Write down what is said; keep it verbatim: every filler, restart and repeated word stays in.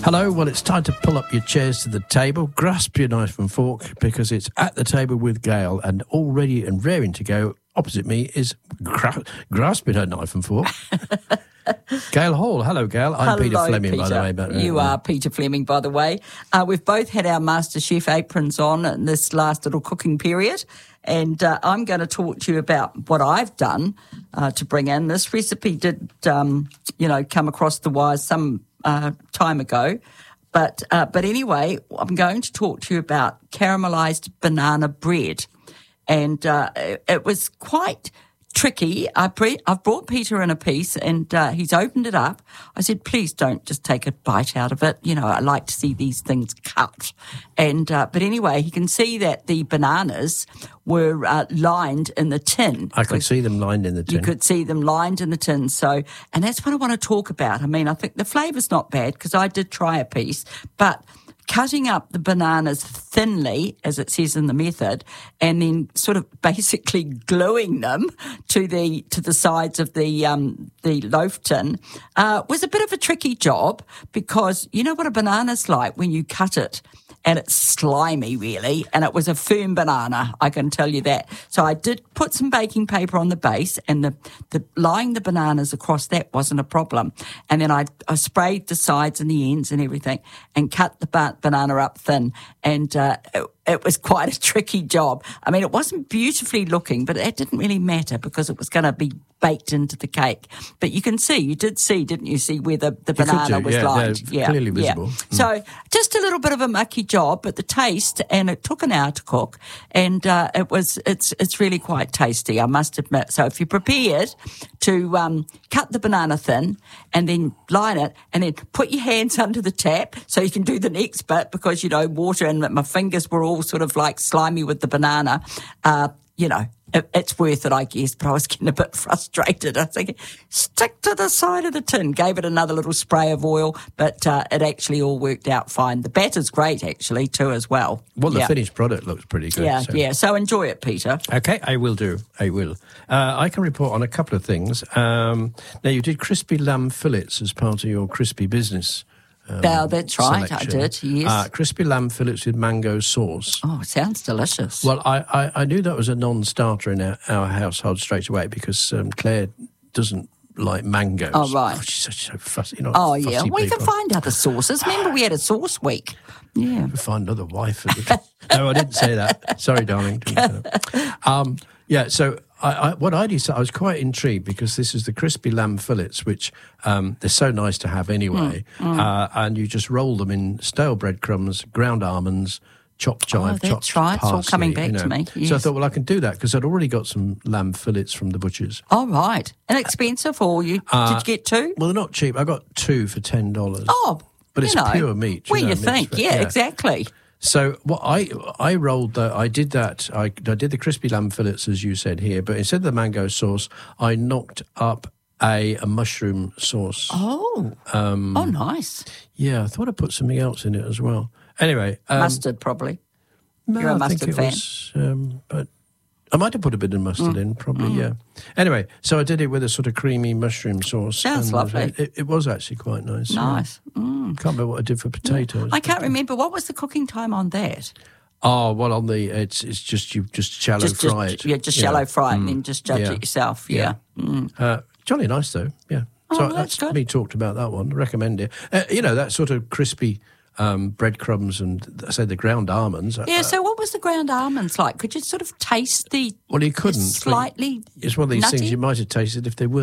Hello, well, it's time to pull up your chairs to the table, grasp your knife and fork, because it's At the Table with Gail, and all ready and raring to go opposite me is gra- grasping her knife and fork. Gail Hall. Hello, Gail. I'm Hello, Peter Fleming, Peter. by the way. But, uh, you are Peter Fleming, by the way. Uh, we've both had our MasterChef aprons on in this last little cooking period, and uh, I'm going to talk to you about what I've done uh, to bring in. This recipe did, um, you know, come across the wire some uh, time ago. But, uh, but anyway, I'm going to talk to you about caramelised banana bread. And uh, it, it was quite tricky. I pre- I've brought Peter in a piece, and uh, he's opened it up. I said, please don't just take a bite out of it. You know, I like to see these things cut. And uh, but anyway, he can see that the bananas were uh, lined in the tin. I could see them lined in the tin. You could see them lined in the tin. So, and that's what I want to talk about. I mean, I think the flavour's not bad because I did try a piece, but cutting up the bananas thinly, as it says in the method, and then sort of basically gluing them to the to the sides of the um, the loaf tin uh, was a bit of a tricky job, because you know what a banana's like when you cut it. And it's slimy, really, and it was a firm banana, I can tell you that. So I did put some baking paper on the base, and the, the lying the bananas across that wasn't a problem. And then I, I sprayed the sides and the ends and everything, and cut the ba- banana up thin, and uh, it, it was quite a tricky job. I mean, it wasn't beautifully looking, but it didn't really matter because it was going to be baked into the cake. But you can see, you did see, didn't you, see where the, the banana do, was yeah, lined? yeah, clearly visible. Yeah. Mm. So just a little bit of a mucky job, but the taste, and it took an hour to cook, and uh, it was it's it's really quite tasty, I must admit. So if you're prepared to um, cut the banana thin and then line it, and then put your hands under the tap so you can do the next bit, because, you know, water and my fingers were all sort of like slimy with the banana, uh, you know, it, it's worth it, I guess, but I was getting a bit frustrated. I was thinking, stick to the side of the tin. Gave it another little spray of oil, but uh, it actually all worked out fine. The batter's great, actually, too, as well. Well, the yeah. finished product looks pretty good. Yeah, so. yeah. So enjoy it, Peter. Okay, I will do. I will. Uh, I can report on a couple of things. Um, now, you did crispy lamb fillets as part of your crispy business. Um, oh, that's right, selection. I did, yes. Uh, crispy lamb fillets with mango sauce. Oh, it sounds delicious. Well, I, I, I knew that was a non-starter in our, our household straight away, because um, Claire doesn't like mangoes. Oh, right. Oh, she's such so fussy. You know, Oh, fussy yeah. Well, you can people. find other sauces. Remember, we had a sauce week. Yeah. Find another wife. No, I didn't say that. Sorry, darling. Didn't say that. Um, yeah, so I, I, what I decided, I was quite intrigued, because this is the crispy lamb fillets, which um, they're so nice to have anyway. Mm, mm. Uh, and you just roll them in stale breadcrumbs, ground almonds, chopped chive, oh, that's chopped right. parsley. It's all coming back you know. to me. Yes. So I thought, well, I can do that, because I'd already got some lamb fillets from the butchers. Oh, right. Inexpensive, or you Uh, did you get two? Well, they're not cheap. I got two for ten dollars. Oh, but it's you know, pure meat. Well, know, you minced think, meat, yeah, exactly. So what I I rolled the I did that I, I did the crispy lamb fillets, as you said here, but instead of the mango sauce, I knocked up a, a mushroom sauce. Oh, um, oh, nice. Yeah, I thought I put something else in it as well. Anyway, um, mustard probably. No, You're a I mustard think it fan. was, um, but I might have put a bit of mustard Mm. in, probably. Mm. Yeah. Anyway, so I did it with a sort of creamy mushroom sauce. Sounds and lovely. It, it was actually quite nice. Nice. Yeah. Mm. Can't remember what I did for potatoes. I can't remember. What was the cooking time on that? Oh, well, on the, it's it's just, you just shallow Just, fry just, it. yeah, just shallow fry it, Mm. and then just judge Yeah. it yourself. Yeah. Yeah. Mm. Uh, jolly nice, though, yeah. Oh, so well, that's good. me talked about that one. Recommend it. Uh, you know, that sort of crispy um, breadcrumbs and, I say, the ground almonds. Yeah, uh, so what was the ground almonds like? Could you sort of taste the well, you couldn't. slightly It's one of these nutty? things you might have tasted if they were